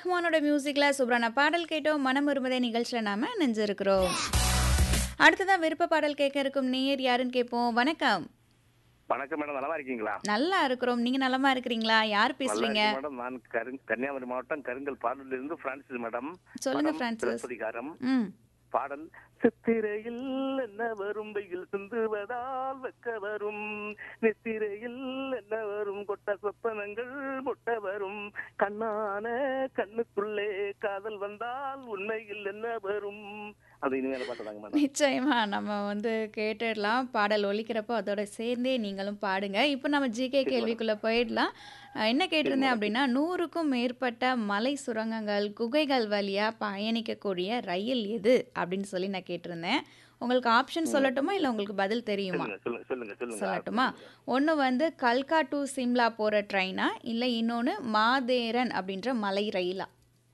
ரஹ்மானோட மியூசிக்ல சூப்பரான பாடல் கேட்டோம். மனம் விரும்புதே நிகழ்ச்சியில நாம இணைஞ்சிருக்கிறோம். அடுத்ததா விருப்ப பாடல் கேட்க இருக்கும் நேயர் யாருன்னு கேட்போம். வணக்கம். வணக்கம் மேடம், நலமா இருக்கீங்களா? நல்லா இருக்கிறோம். நீங்க நலமா இருக்கிறீங்களா? யார் நல்லா பேசுறீங்க? இருக்கு மேடம். நான் கன்னியாகுமரி மாவட்டம் கருங்கல் பாடலில் இருந்து பிரான்சிஸ் மேடம். சொல்லுங்க படம் பிரான்சிஸ். சிலப்பதிகாரம். ம். பாடல் சித்திரையில் என்ன வரும் வெயில் சிந்துவதால் வெக்க வரும், நெத்திரையில் என்ன வரும் கொட்ட சொப்பனங்கள் முட்ட வரும், கண்ணான கண்ணுக்குள்ளே காதல் வந்தால் உண்மையில் என்ன வரும். அது இனிமேல பாட்டுதாங்க மேடம். நிச்சயமா நம்ம கேட்டுடலாம். பாடல் ஒலிக்கிறப்போ அதோட சேர்ந்தே நீங்களும் பாடுங்க. இப்போ நம்ம ஜிகே சரி மேடம். கேள்விக்குள்ள போயிடலாம். என்ன சரி கேட்டிருந்தேன் மேடம். அப்படின்னா 100க்கும் மேற்பட்ட மலை சுரங்கங்கள், குகைகள் வழியா பயணிக்கக்கூடிய ரயில் எது அப்படின்னு சொல்லி நான் கேட்டிருந்தேன். உங்களுக்கு ஆப்ஷன் ம். சொல்லட்டுமா இல்லை உங்களுக்கு பதில் தெரியுமா? சொல்லுங்க சொல்லுங்க சொல்லுங்க சொல்லுங்க சொல்லட்டுமா? சொல்லுங்க. ஒன்று கல்கா டு சிம்லா போகிற ட்ரெயினா, இல்லை இன்னொன்று மாதேரன் அப்படின்ற மலை ரயிலா?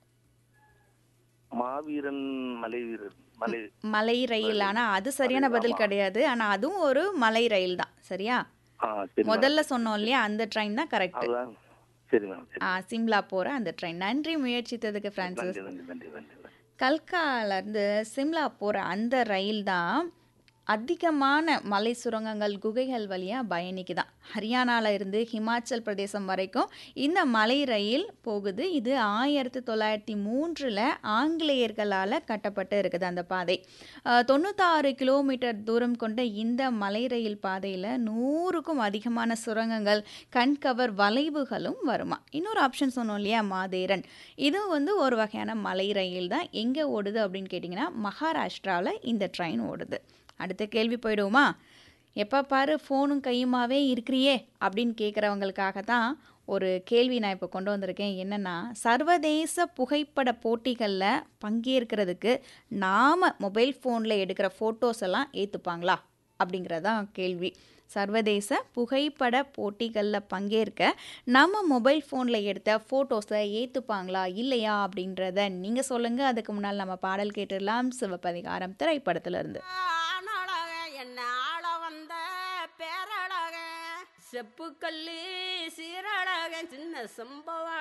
மாவீரன் மலை வீரர் மலை மலை ரயில். மலை ஆனால் அது மலை சரியான பதில் ஆமா. கிடையாது. ஆனால் அதுவும் ஒரு மலை ரயில் தான். சரியா? சரி மேடம். முதல்ல சொன்னோம் இல்லையா, அந்த ட்ரெயின் தான் கரெக்ட். அதுதான். சரி மேடம். சரி. சிம்லா போகிற அந்த ட்ரெயின். நன்றி முயற்சித்ததுக்கு நன்றி ஃப்ரான்சிஸ். நன்றி நன்றி நன்றி நன்றி. கல்காலேருந்து சிம்லா போகிற அந்த ரயில் தான் அதிகமான மலை சுரங்கங்கள், குகைகள் வழியாக பயணிக்குதான். ஹரியானாவில் இருந்து ஹிமாச்சல் பிரதேசம் வரைக்கும் இந்த மலை ரயில் போகுது. இது 1903 ஆங்கிலேயர்களால் கட்டப்பட்டு இருக்குது அந்த பாதை. 96 கிலோமீட்டர் தூரம் கொண்ட இந்த மலை ரயில் பாதையில் 100க்கும் அதிகமான சுரங்கங்கள், கண்கவர் வளைவுகளும் வருமா. இன்னொரு ஆப்ஷன் சொன்னோம் இல்லையா, மாதேரன். இது ஒரு வகையான மலை ரயில் தான். எங்கே ஓடுது அப்படின்னு கேட்டிங்கன்னா மகாராஷ்டிராவில் இந்த ட்ரெயின் ஓடுது. அடுத்த கேள்வி போயிடுவோமா? எப்போ பாரு ஃபோனும் கையுமாவே இருக்கிறியே அப்படின்னு கேட்குறவங்களுக்காக தான் ஒரு கேள்வி நான் இப்போ கொண்டு வந்திருக்கேன். என்னென்னா, சர்வதேச புகைப்பட போட்டிகளில் பங்கேற்கிறதுக்கு நாம் மொபைல் ஃபோனில் எடுக்கிற ஃபோட்டோஸ் எல்லாம் ஏற்றுப்பாங்களா அப்படிங்கிறதான் கேள்வி. சர்வதேச புகைப்பட போட்டிகளில் பங்கேற்க நம்ம மொபைல் ஃபோனில் எடுத்த ஃபோட்டோஸை ஏற்றுப்பாங்களா இல்லையா அப்படின்றத நீங்கள் சொல்லுங்கள். அதுக்கு முன்னால் நம்ம பாடல் கேட்டுடலாம். சிவப்பதிகாரம் திரைப்படத்திலிருந்து. என்ன ஆள வந்த பேரழக செப்புக்கல்லி சீரழக சின்ன சம்பவம்